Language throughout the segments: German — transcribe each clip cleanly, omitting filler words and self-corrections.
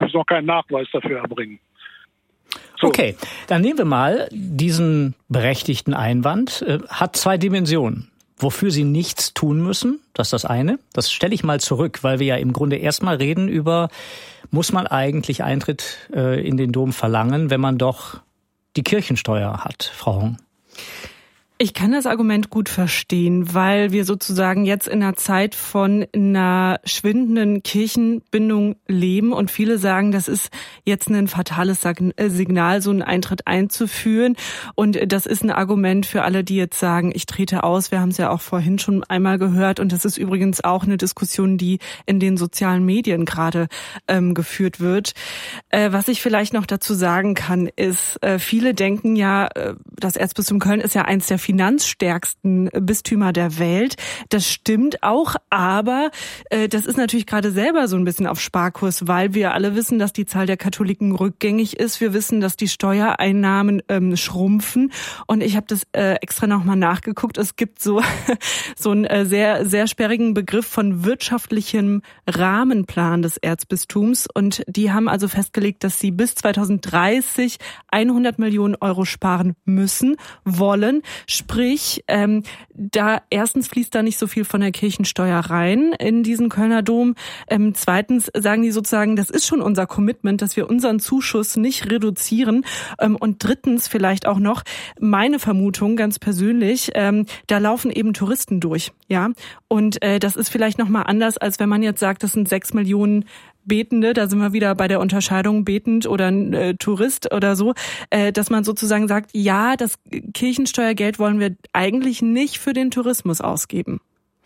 darf ich noch keinen Nachweis dafür erbringen. So. Okay, dann nehmen wir mal diesen berechtigten Einwand. Hat zwei Dimensionen. Wofür Sie nichts tun müssen, das ist das eine. Das stelle ich mal zurück, weil wir ja im Grunde erstmal reden über, muss man eigentlich Eintritt in den Dom verlangen, wenn man doch die Kirchensteuer hat, Frau Hong? Ich kann das Argument gut verstehen, weil wir sozusagen jetzt in einer Zeit von einer schwindenden Kirchenbindung leben und viele sagen, das ist jetzt ein fatales Signal, so einen Eintritt einzuführen. Und das ist ein Argument für alle, die jetzt sagen, ich trete aus. Wir haben es ja auch vorhin schon einmal gehört und das ist übrigens auch eine Diskussion, die in den sozialen Medien gerade geführt wird. Was ich vielleicht noch dazu sagen kann, ist, viele denken ja, das Erzbistum Köln ist ja eins der finanzstärksten Bistümer der Welt. Das stimmt auch, aber das ist natürlich gerade selber so ein bisschen auf Sparkurs, weil wir alle wissen, dass die Zahl der Katholiken rückgängig ist. Wir wissen, dass die Steuereinnahmen schrumpfen. Und ich habe das extra nochmal nachgeguckt. Es gibt so einen sehr, sehr sperrigen Begriff von wirtschaftlichem Rahmenplan des Erzbistums. Und die haben also festgelegt, dass sie bis 2030 100 Millionen Euro sparen müssen, wollen. Sprich, da erstens fließt da nicht so viel von der Kirchensteuer rein in diesen Kölner Dom. Zweitens sagen die sozusagen, das ist schon unser Commitment, dass wir unseren Zuschuss nicht reduzieren. Und drittens vielleicht auch noch meine Vermutung ganz persönlich, da laufen eben Touristen durch, ja. Und das ist vielleicht noch mal anders, als wenn man jetzt sagt, das sind 6 Millionen Betende, da sind wir wieder bei der Unterscheidung betend oder Tourist oder so, dass man sozusagen sagt, ja, das Kirchensteuergeld wollen wir eigentlich nicht für den Tourismus ausgeben.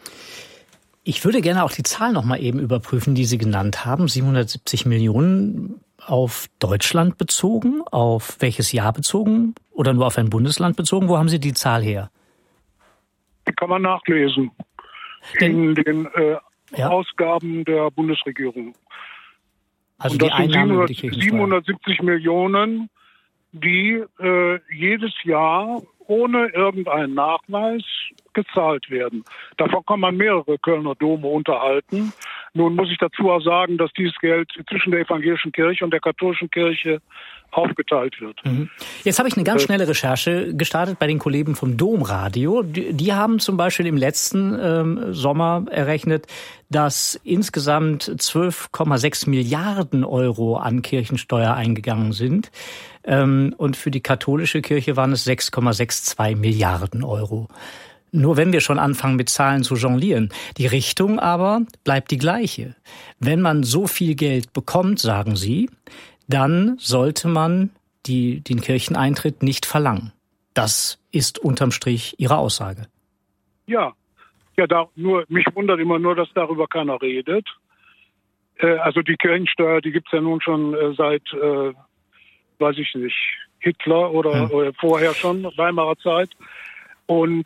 Ich würde gerne auch die Zahl noch mal eben überprüfen, die Sie genannt haben. 770 Millionen auf Deutschland bezogen, auf welches Jahr bezogen oder nur auf ein Bundesland bezogen? Wo haben Sie die Zahl her? Die kann man nachlesen in den Ausgaben der Bundesregierung. Also und das die Einnahmen sind 770 Millionen, die jedes Jahr ohne irgendeinen Nachweis gezahlt werden. Davon kann man mehrere Kölner Dome unterhalten. Nun muss ich dazu auch sagen, dass dieses Geld zwischen der evangelischen Kirche und der katholischen Kirche aufgeteilt wird. Jetzt habe ich eine ganz schnelle Recherche gestartet bei den Kollegen vom Domradio. Die haben zum Beispiel im letzten Sommer errechnet, dass insgesamt 12,6 Milliarden Euro an Kirchensteuer eingegangen sind. Und für die katholische Kirche waren es 6,62 Milliarden Euro. Nur wenn wir schon anfangen, mit Zahlen zu jonglieren. Die Richtung aber bleibt die gleiche. Wenn man so viel Geld bekommt, sagen Sie, dann sollte man den Kircheneintritt nicht verlangen. Das ist unterm Strich Ihre Aussage. Ja, mich wundert immer nur, dass darüber keiner redet. Also die Kirchensteuer, die gibt's ja nun schon seit, weiß ich nicht, Hitler oder vorher schon, Weimarer Zeit. Und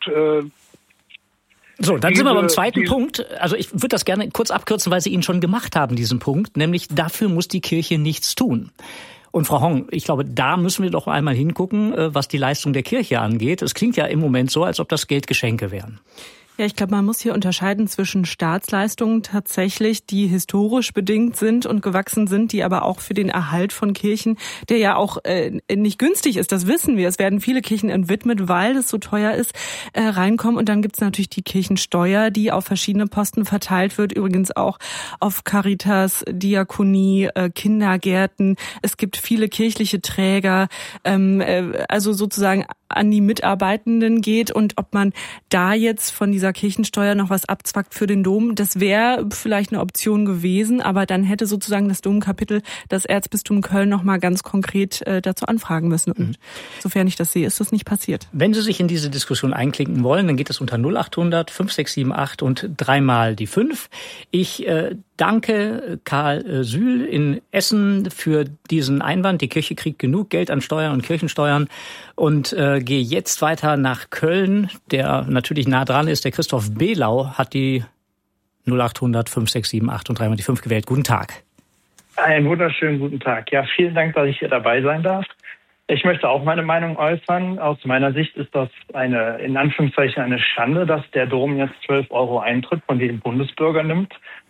so, dann sind wir beim zweiten Punkt. Also ich würde das gerne kurz abkürzen, weil Sie ihn schon gemacht haben, diesen Punkt. Nämlich, dafür muss die Kirche nichts tun. Und Frau Hong, ich glaube, da müssen wir doch einmal hingucken, was die Leistung der Kirche angeht. Es klingt ja im Moment so, als ob das Geld Geschenke wären. Ja, ich glaube, man muss hier unterscheiden zwischen Staatsleistungen tatsächlich, die historisch bedingt sind und gewachsen sind, die aber auch für den Erhalt von Kirchen, der ja auch nicht günstig ist, das wissen wir. Es werden viele Kirchen entwidmet, weil es so teuer ist, reinkommen. Und dann gibt's natürlich die Kirchensteuer, die auf verschiedene Posten verteilt wird, übrigens auch auf Caritas, Diakonie, Kindergärten. Es gibt viele kirchliche Träger, also sozusagen an die Mitarbeitenden geht. Und ob man da jetzt von dieser Kirchensteuer noch was abzwackt für den Dom, das wäre vielleicht eine Option gewesen, aber dann hätte sozusagen das Domkapitel, das Erzbistum Köln, noch mal ganz konkret dazu anfragen müssen. Und sofern ich das sehe, ist das nicht passiert. Wenn Sie sich in diese Diskussion einklinken wollen, dann geht es unter 0800 5678 und dreimal die 5. Ich danke Karl Sühl in Essen für diesen Einwand. Die Kirche kriegt genug Geld an Steuern und Kirchensteuern und gehe jetzt weiter nach Köln, der natürlich nah dran ist. Der Christoph Behlau hat die 0800 5678 und dreimal die 5 gewählt. Guten Tag. Einen wunderschönen guten Tag. Ja, vielen Dank, dass ich hier dabei sein darf. Ich möchte auch meine Meinung äußern. Aus meiner Sicht ist das in Anführungszeichen eine Schande, dass der Dom jetzt 12 Euro Eintritt von jedem Bundesbürger nimmt.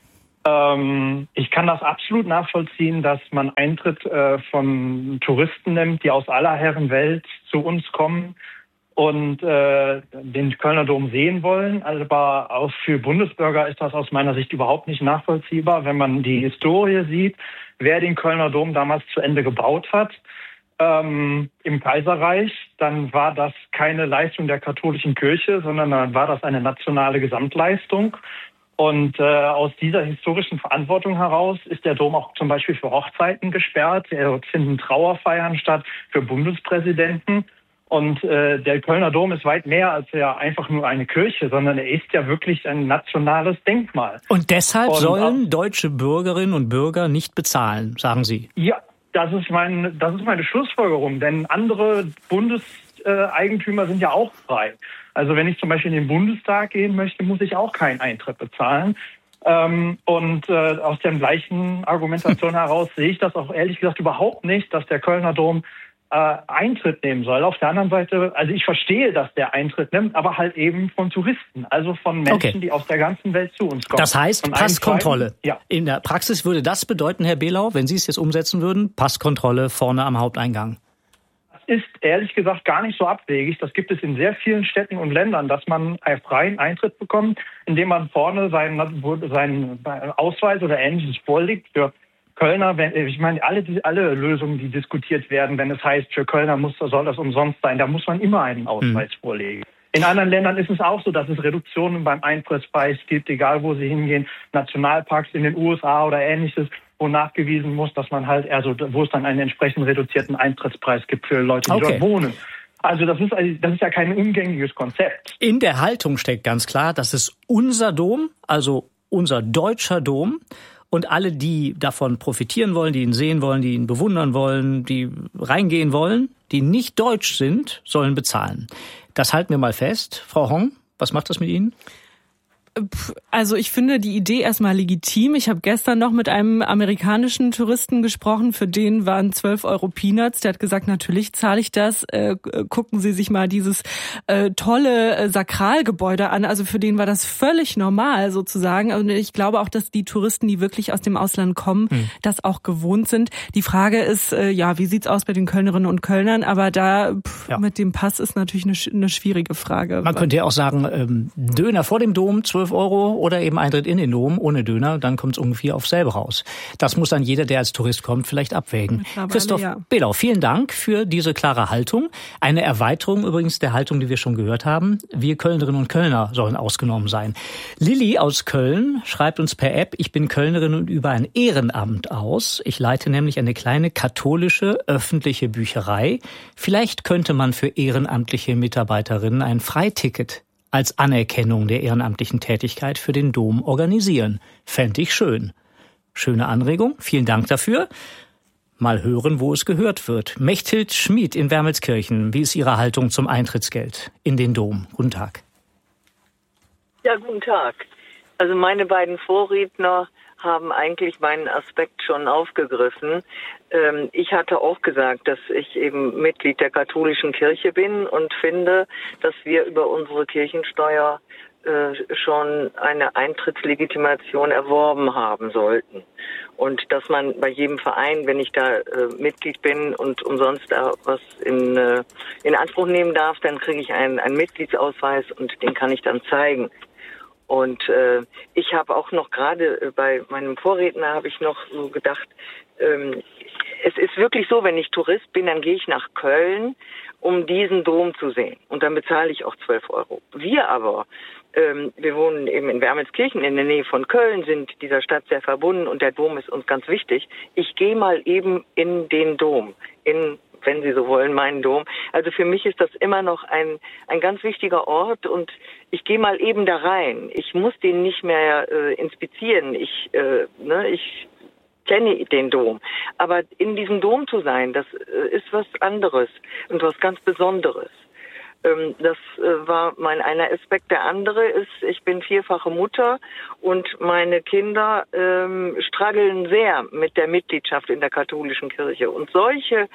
Ich kann das absolut nachvollziehen, dass man Eintritt von Touristen nimmt, die aus aller Herren Welt zu uns kommen und den Kölner Dom sehen wollen. Aber auch für Bundesbürger ist das aus meiner Sicht überhaupt nicht nachvollziehbar, wenn man die Historie sieht, wer den Kölner Dom damals zu Ende gebaut hat. Im Kaiserreich, dann war das keine Leistung der katholischen Kirche, sondern dann war das eine nationale Gesamtleistung. Und aus dieser historischen Verantwortung heraus ist der Dom auch zum Beispiel für Hochzeiten gesperrt. Dort finden Trauerfeiern statt für Bundespräsidenten. Und der Kölner Dom ist weit mehr als ja einfach nur eine Kirche, sondern er ist ja wirklich ein nationales Denkmal. Und deshalb sollen deutsche Bürgerinnen und Bürger nicht bezahlen, sagen Sie? Ja, das ist meine Schlussfolgerung. Denn andere Bundeseigentümer sind ja auch frei. Also wenn ich zum Beispiel in den Bundestag gehen möchte, muss ich auch keinen Eintritt bezahlen. Aus der gleichen Argumentation heraus sehe ich das auch ehrlich gesagt überhaupt nicht, dass der Kölner Dom Eintritt nehmen soll. Auf der anderen Seite, also ich verstehe, dass der Eintritt nimmt, aber halt eben von Touristen, also von Menschen, die aus der ganzen Welt zu uns kommen. Das heißt Passkontrolle. Ja. In der Praxis würde das bedeuten, Herr Behlau, wenn Sie es jetzt umsetzen würden, Passkontrolle vorne am Haupteingang. Ist ehrlich gesagt gar nicht so abwegig. Das gibt es in sehr vielen Städten und Ländern, dass man einen freien Eintritt bekommt, indem man vorne seinen Ausweis oder Ähnliches vorlegt. Für Kölner, ich meine, alle Lösungen, die diskutiert werden, wenn es heißt, für Kölner soll das umsonst sein, da muss man immer einen Ausweis vorlegen. In anderen Ländern ist es auch so, dass es Reduktionen beim Eintrittspreis gibt, egal wo sie hingehen, Nationalparks in den USA oder Ähnliches, wo nachgewiesen muss, dass man halt, also wo es dann einen entsprechend reduzierten Eintrittspreis gibt für Leute, die dort wohnen. Also das ist ja kein umgängliches Konzept. In der Haltung steckt ganz klar, das ist unser Dom, also unser deutscher Dom. Und alle, die davon profitieren wollen, die ihn sehen wollen, die ihn bewundern wollen, die reingehen wollen, die nicht deutsch sind, sollen bezahlen. Das halten wir mal fest. Frau Hong, was macht das mit Ihnen? Also ich finde die Idee erstmal legitim. Ich habe gestern noch mit einem amerikanischen Touristen gesprochen, für den waren 12 Euro Peanuts. Der hat gesagt, natürlich zahle ich das. Gucken Sie sich mal dieses tolle Sakralgebäude an. Also für den war das völlig normal sozusagen. Und ich glaube auch, dass die Touristen, die wirklich aus dem Ausland kommen, das auch gewohnt sind. Die Frage ist, wie sieht's aus bei den Kölnerinnen und Kölnern? Aber da mit dem Pass ist natürlich eine schwierige Frage. Man könnte ja auch sagen, Döner vor dem Dom, 12 Euro oder eben Eintritt in den Dom ohne Döner, dann kommt es ungefähr auf selbe raus. Das muss dann jeder, der als Tourist kommt, vielleicht abwägen. Christoph Behlau, vielen Dank für diese klare Haltung. Eine Erweiterung übrigens der Haltung, die wir schon gehört haben. Wir Kölnerinnen und Kölner sollen ausgenommen sein. Lilly aus Köln schreibt uns per App, ich bin Kölnerin und übe ein Ehrenamt aus. Ich leite nämlich eine kleine katholische öffentliche Bücherei. Vielleicht könnte man für ehrenamtliche Mitarbeiterinnen ein Freiticket als Anerkennung der ehrenamtlichen Tätigkeit für den Dom organisieren. Fände ich schön. Schöne Anregung, vielen Dank dafür. Mal hören, wo es gehört wird. Mechthild Schmid in Wermelskirchen, wie ist Ihre Haltung zum Eintrittsgeld in den Dom? Guten Tag. Ja, guten Tag. Also meine beiden Vorredner haben eigentlich meinen Aspekt schon aufgegriffen. Ich hatte auch gesagt, dass ich eben Mitglied der katholischen Kirche bin und finde, dass wir über unsere Kirchensteuer schon eine Eintrittslegitimation erworben haben sollten. Und dass man bei jedem Verein, wenn ich da Mitglied bin und umsonst da was in Anspruch nehmen darf, dann kriege ich einen Mitgliedsausweis und den kann ich dann zeigen. Und ich habe auch noch gerade bei meinem Vorredner habe ich noch so gedacht, es ist wirklich so, wenn ich Tourist bin, dann gehe ich nach Köln, um diesen Dom zu sehen. Und dann bezahle ich auch 12 Euro. Wir aber, wir wohnen eben in Wermelskirchen in der Nähe von Köln, sind dieser Stadt sehr verbunden und der Dom ist uns ganz wichtig. Ich gehe mal eben in den Dom, wenn Sie so wollen, meinen Dom. Also für mich ist das immer noch ein ganz wichtiger Ort und ich gehe mal eben da rein. Ich muss den nicht mehr inspizieren. Ich kenne den Dom. Aber in diesem Dom zu sein, das ist was anderes und was ganz Besonderes. Das war mein einer Aspekt. Der andere ist, ich bin vierfache Mutter und meine Kinder struggeln sehr mit der Mitgliedschaft in der katholischen Kirche. Und solche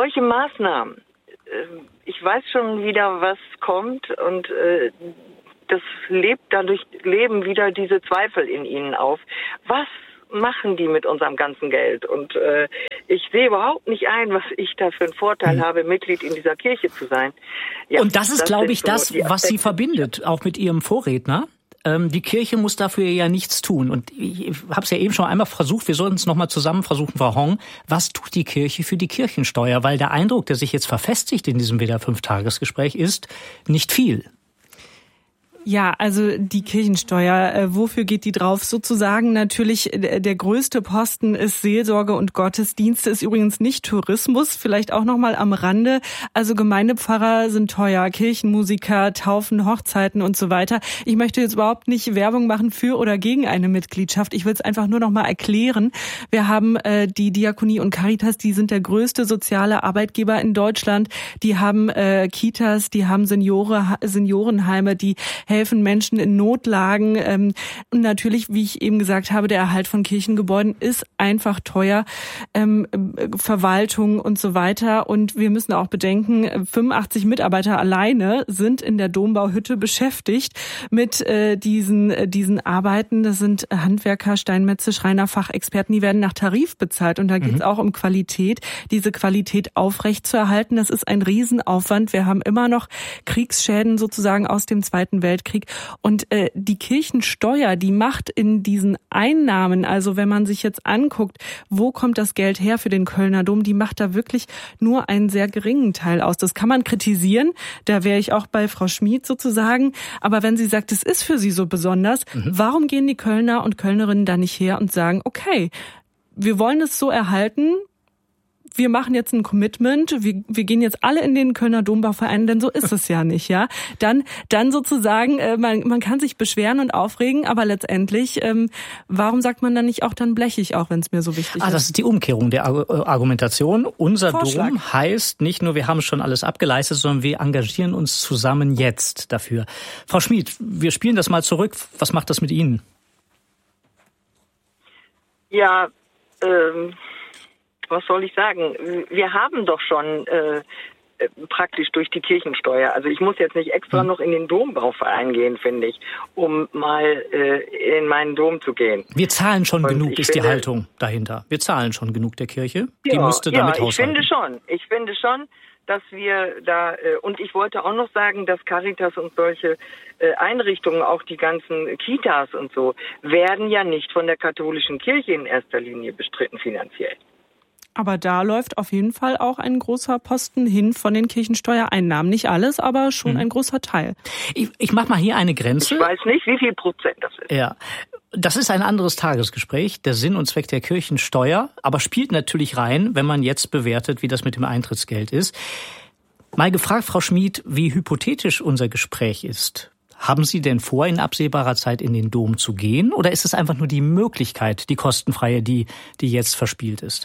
Maßnahmen, ich weiß schon wieder, was kommt und das leben wieder diese Zweifel in ihnen auf. Was machen die mit unserem ganzen Geld? Und ich sehe überhaupt nicht ein, was ich da für einen Vorteil habe, Mitglied in dieser Kirche zu sein. Ja, und das ist, glaube ich, das, was Sie verbindet, auch mit Ihrem Vorredner. Die Kirche muss dafür ja nichts tun. Und ich habe es ja eben schon einmal versucht, wir sollten es nochmal zusammen versuchen, Frau Hong. Was tut die Kirche für die Kirchensteuer? Weil der Eindruck, der sich jetzt verfestigt in diesem WDR 5-Tagesgespräch, ist nicht viel. Ja, also die Kirchensteuer, wofür geht die drauf? Sozusagen natürlich der größte Posten ist Seelsorge und Gottesdienste, ist übrigens nicht Tourismus, vielleicht auch nochmal am Rande. Also Gemeindepfarrer sind teuer, Kirchenmusiker, Taufen, Hochzeiten und so weiter. Ich möchte jetzt überhaupt nicht Werbung machen für oder gegen eine Mitgliedschaft. Ich will es einfach nur nochmal erklären. Wir haben die Diakonie und Caritas, die sind der größte soziale Arbeitgeber in Deutschland. Die haben Kitas, die haben Seniorenheime, die helfen Menschen in Notlagen. Und natürlich, wie ich eben gesagt habe, der Erhalt von Kirchengebäuden ist einfach teuer. Verwaltung und so weiter. Und wir müssen auch bedenken, 85 Mitarbeiter alleine sind in der Dombauhütte beschäftigt mit diesen Arbeiten. Das sind Handwerker, Steinmetze, Schreiner, Fachexperten, die werden nach Tarif bezahlt. Und da geht es auch um Qualität, diese Qualität aufrechtzuerhalten. Das ist ein Riesenaufwand. Wir haben immer noch Kriegsschäden sozusagen aus dem Zweiten Weltkrieg. Und die Kirchensteuer, die macht in diesen Einnahmen, also wenn man sich jetzt anguckt, wo kommt das Geld her für den Kölner Dom, die macht da wirklich nur einen sehr geringen Teil aus. Das kann man kritisieren, da wäre ich auch bei Frau Schmid sozusagen. Aber wenn sie sagt, es ist für sie so besonders, warum gehen die Kölner und Kölnerinnen da nicht her und sagen, okay, wir wollen es so erhalten, wir machen jetzt ein Commitment, wir gehen jetzt alle in den Kölner Dombauverein, denn so ist es ja nicht, ja. Dann sozusagen, man kann sich beschweren und aufregen, aber letztendlich, warum sagt man dann nicht auch, dann bleche ich auch, wenn es mir so wichtig ist? Das ist die Umkehrung der Argumentation. Unser Dom heißt nicht nur, wir haben schon alles abgeleistet, sondern wir engagieren uns zusammen jetzt dafür. Frau Schmid, wir spielen das mal zurück. Was macht das mit Ihnen? Ja, was soll ich sagen? Wir haben doch schon praktisch durch die Kirchensteuer. Also ich muss jetzt nicht extra noch in den Dombauverein gehen, finde ich, um mal in meinen Dom zu gehen. Wir zahlen schon genug, ist die Haltung dahinter. Wir zahlen schon genug der Kirche. Die müsste damit haushalten. Ich finde schon, dass wir da, und ich wollte auch noch sagen, dass Caritas und solche Einrichtungen, auch die ganzen Kitas und so, werden ja nicht von der katholischen Kirche in erster Linie bestritten finanziell. Aber da läuft auf jeden Fall auch ein großer Posten hin von den Kirchensteuereinnahmen. Nicht alles, aber schon ein großer Teil. Ich mache mal hier eine Grenze. Ich weiß nicht, wie viel Prozent das ist. Ja, das ist ein anderes Tagesgespräch, der Sinn und Zweck der Kirchensteuer, aber spielt natürlich rein, wenn man jetzt bewertet, wie das mit dem Eintrittsgeld ist. Mal gefragt, Frau Schmid, wie hypothetisch unser Gespräch ist. Haben Sie denn vor, in absehbarer Zeit in den Dom zu gehen? Oder ist es einfach nur die Möglichkeit, die kostenfreie, die jetzt verspielt ist?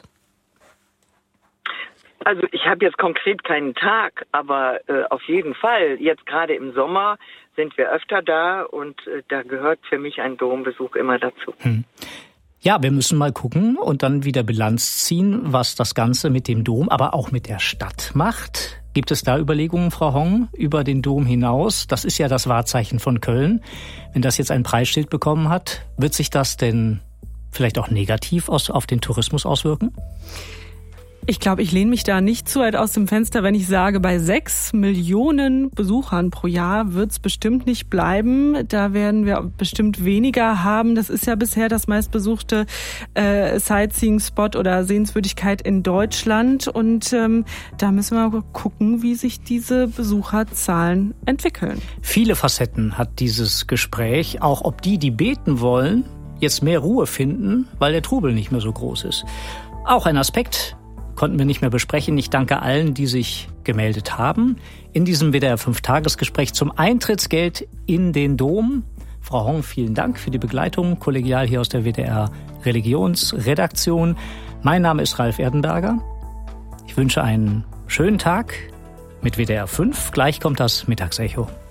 Also ich habe jetzt konkret keinen Tag, aber auf jeden Fall, jetzt gerade im Sommer sind wir öfter da und da gehört für mich ein Dombesuch immer dazu. Ja, wir müssen mal gucken und dann wieder Bilanz ziehen, was das Ganze mit dem Dom, aber auch mit der Stadt macht. Gibt es da Überlegungen, Frau Hong, über den Dom hinaus? Das ist ja das Wahrzeichen von Köln. Wenn das jetzt ein Preisschild bekommen hat, wird sich das denn vielleicht auch negativ auf den Tourismus auswirken? Ich glaube, ich lehne mich da nicht zu weit aus dem Fenster, wenn ich sage, bei 6 Millionen Besuchern pro Jahr wird es bestimmt nicht bleiben. Da werden wir bestimmt weniger haben. Das ist ja bisher das meistbesuchte Sightseeing-Spot oder Sehenswürdigkeit in Deutschland. Und da müssen wir gucken, wie sich diese Besucherzahlen entwickeln. Viele Facetten hat dieses Gespräch, auch ob die beten wollen, jetzt mehr Ruhe finden, weil der Trubel nicht mehr so groß ist. Auch ein Aspekt konnten wir nicht mehr besprechen. Ich danke allen, die sich gemeldet haben in diesem WDR 5-Tagesgespräch zum Eintrittsgeld in den Dom. Frau Hong, vielen Dank für die Begleitung, kollegial hier aus der WDR Religionsredaktion. Mein Name ist Ralf Erdenberger. Ich wünsche einen schönen Tag mit WDR 5. Gleich kommt das Mittagsecho.